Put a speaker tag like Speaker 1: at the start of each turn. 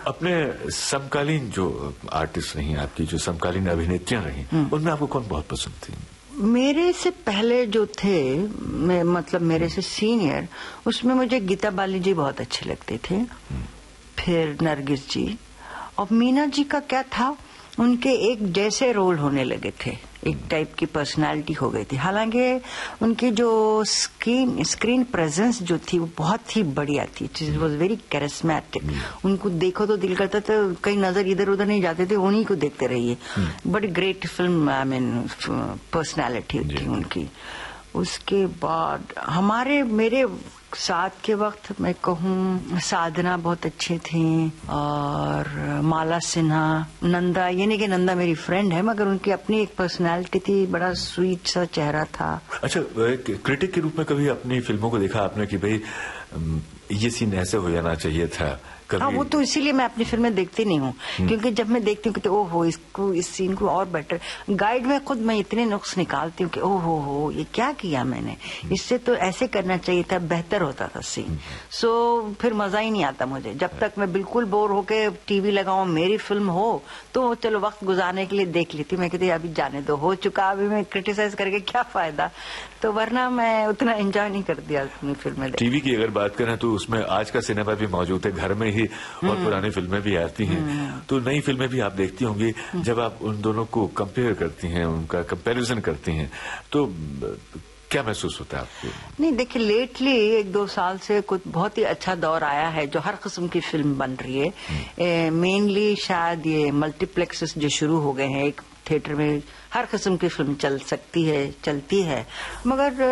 Speaker 1: अपने समकालीन जो आर्टिस्ट रही, आपकी जो समकालीन अभिनेत्रियां रही, उनमें आपको कौन बहुत पसंद थी?
Speaker 2: मेरे से पहले जो थे, मतलब मेरे से सीनियर, उसमें मुझे गीता बाली जी बहुत अच्छे लगते थे, फिर नरगिस जी, और मीना जी का क्या था, उनके एक जैसे रोल होने लगे थे, एक टाइप की पर्सनालिटी हो गई थी। हालांकि उनकी जो स्क्रीन प्रेजेंस जो थी वो बहुत ही बढ़िया थी, इट वाज वेरी कैरिस्मेटिक। उनको देखो तो दिल करता था कहीं नजर इधर उधर नहीं जाते थे, उन्हीं को देखते रहिए। बड़ी great film, I mean personality थी उनकी। उसके बाद मेरे साथ के वक्त मैं कहूँ साधना बहुत अच्छे थी, और माला सिन्हा, नंदा, ये नहीं कि नंदा मेरी फ्रेंड है, मगर उनकी अपनी एक पर्सनालिटी थी, बड़ा स्वीट सा चेहरा था।
Speaker 1: अच्छा, क्रिटिक के रूप में कभी अपनी फिल्मों को देखा आपने कि भाई ये सीन ऐसे हो जाना चाहिए था?
Speaker 2: हाँ, वो तो इसीलिए मैं अपनी फिल्में देखती नहीं हूँ, क्योंकि जब मैं देखती हूँ कि ओहो इस सीन को और बेटर, गाइड में खुद मैं इतने नुक्स निकालती हूँ कि ओहो ये क्या किया मैंने, इससे तो ऐसे करना चाहिए था, बेहतर होता था सीन। सो फिर मजा ही नहीं आता मुझे। जब तक मैं बिल्कुल बोर होके टीवी लगाऊं, मेरी फिल्म हो तो चलो वक्त गुजारने के लिए देख लेती। मैं कहती अभी जाने दो, हो चुका, अभी मैं क्रिटिसाइज करके क्या फायदा, तो वरना मैं उतना एंजॉय नहीं करती अपनी फिल्में।
Speaker 1: टीवी की अगर बात करें तो उसमें आज का सिनेमा भी मौजूद है, घर में ही, और पुरानी फिल्में भी आती हैं, तो नई फिल्में भी आप देखती होंगी। जब आप उन दोनों को कंपेयर करती हैं, उनका कंपैरिजन करती हैं, तो क्या महसूस होता है आपको?
Speaker 2: नहीं, देखिए लेटली 1-2 साल से कुछ बहुत ही अच्छा दौर आया है, जो हर किस्म की फिल्म बन रही है। मेनली शायद ये मल्टीप्लेक्सेस जो शुरू हो गए हैं, एक थिएटर में हर किस्म की फिल्म चल सकती है, चलती है, मगर